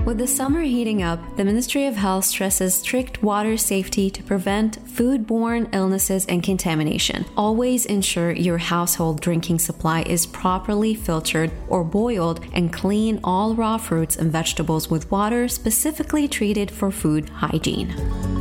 With the summer heating up, the Ministry of Health stresses strict water safety to prevent foodborne illnesses and contamination. Always ensure your household drinking supply is properly filtered or boiled, and clean all raw fruits and vegetables with water specifically treated for food hygiene.